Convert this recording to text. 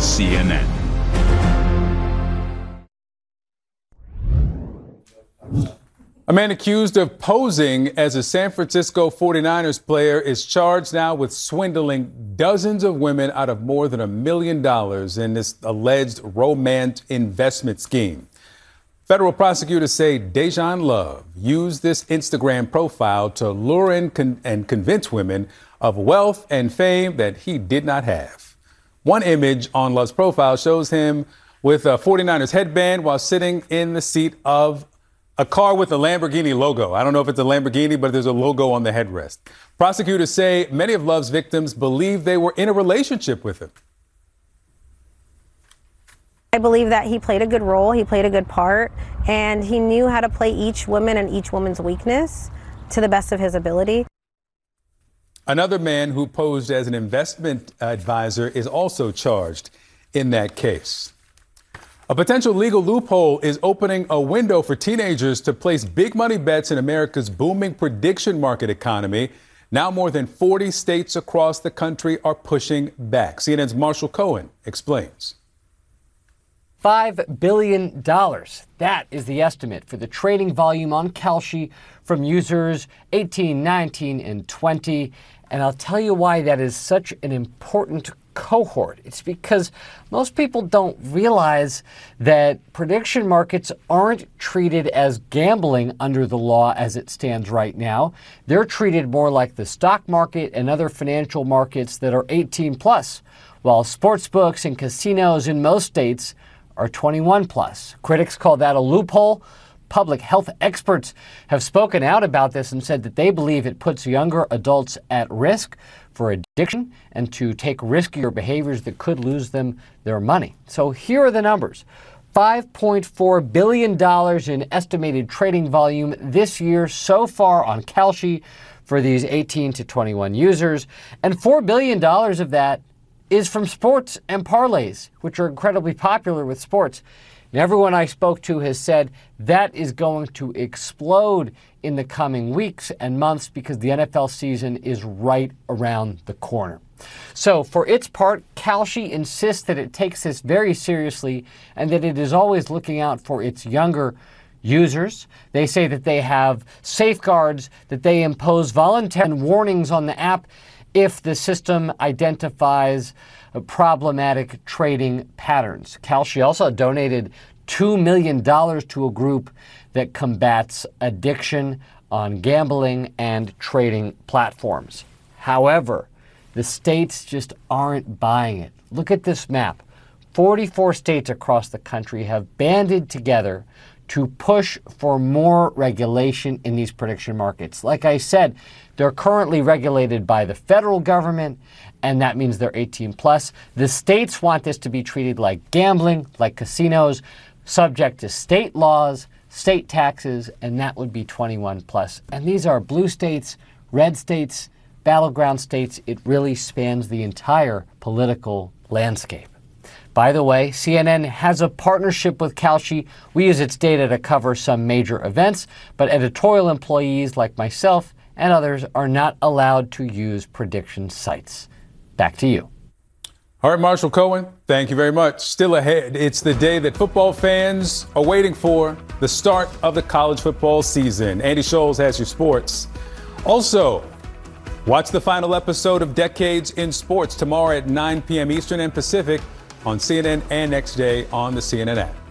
CNN. A man accused of posing as a San Francisco 49ers player is charged now with swindling dozens of women out of more than $1 million in this alleged romance investment scheme. Federal prosecutors say Dejan Love used this Instagram profile to lure in and convince women of wealth and fame that he did not have. One image on Love's profile shows him with a 49ers headband while sitting in the seat of a car with a Lamborghini logo. I don't know if it's a Lamborghini, but there's a logo on the headrest. Prosecutors say many of Love's victims believe they were in a relationship with him. I believe that he played a good role, he played a good part, and he knew how to play each woman and each woman's weakness to the best of his ability. Another man who posed as an investment advisor is also charged in that case. A potential legal loophole is opening a window for teenagers to place big money bets in America's booming prediction market economy. Now more than 40 states across the country are pushing back. CNN's Marshall Cohen explains. $5 billion. That is the estimate for the trading volume on Kalshi from users 18, 19, and 20. And I'll tell you why that is such an important cohort. It's because most people don't realize that prediction markets aren't treated as gambling under the law as it stands right now. They're treated more like the stock market and other financial markets that are 18 plus, while sports books and casinos in most states are 21 plus. Critics call that a loophole. Public health experts have spoken out about this and said that they believe it puts younger adults at risk for addiction and to take riskier behaviors that could lose them their money. So here are the numbers. $5.4 billion in estimated trading volume this year so far on Kalshi for these 18 to 21 users. And $4 billion of that is from sports and parlays, which are incredibly popular with sports. And everyone I spoke to has said that is going to explode in the coming weeks and months because the NFL season is right around the corner. So for its part, Kalshi insists that it takes this very seriously and that it is always looking out for its younger users. They say that they have safeguards, that they impose voluntary warnings on the app if the system identifies problematic trading patterns. Kalshi also donated $2 million to a group that combats addiction on gambling and trading platforms. However, the states just aren't buying it. Look at this map. 44 states across the country have banded together to push for more regulation in these prediction markets. Like I said, they're currently regulated by the federal government, and that means they're 18 plus. The states want this to be treated like gambling, like casinos, subject to state laws, state taxes, and that would be 21 plus. And these are blue states, red states, battleground states. It really spans the entire political landscape. By the way, CNN has a partnership with Kalshi. We use its data to cover some major events, but editorial employees like myself and others are not allowed to use prediction sites. Back to you. All right, Marshall Cohen, thank you very much. Still ahead, it's the day that football fans are waiting for, the start of the college football season. Andy Scholes has your sports. Also, watch the final episode of Decades in Sports tomorrow at 9 p.m. Eastern and Pacific on CNN and next day on the CNN app.